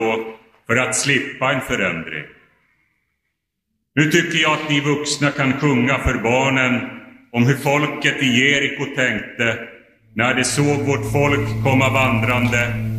för att slippa en förändring. Nu tycker jag att ni vuxna kan sjunga för barnen om hur folket i Jeriko tänkte när de såg vårt folk komma vandrande